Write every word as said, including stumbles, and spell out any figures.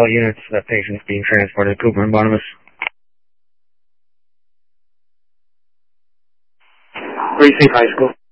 all units, that patient's being transported to Cooper and Barnabas. Precinct High School.